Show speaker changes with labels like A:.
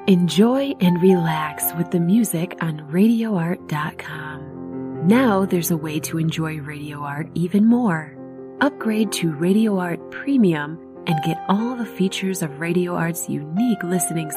A: Enjoy and relax with the music on RadioArt.com. Now there's a way to enjoy Radio Art even more. Upgrade to Radio Art Premium and get all the features of Radio Art's unique listening